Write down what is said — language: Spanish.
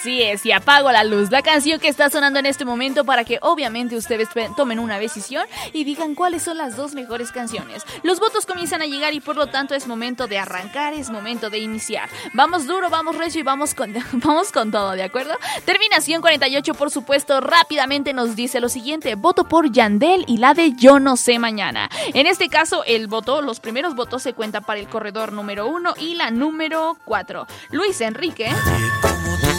Así es, y apago la luz. La canción que está sonando en este momento para que obviamente ustedes tomen una decisión y digan cuáles son las dos mejores canciones. Los votos comienzan a llegar y por lo tanto es momento de arrancar, es momento de iniciar. Vamos duro, vamos recio y vamos con todo, ¿de acuerdo? Terminación 48, por supuesto, rápidamente nos dice lo siguiente: voto por Yandel y la de Yo No Sé Mañana. En este caso, los primeros votos se cuentan para el corredor número 1 y la número 4. Luis Enrique.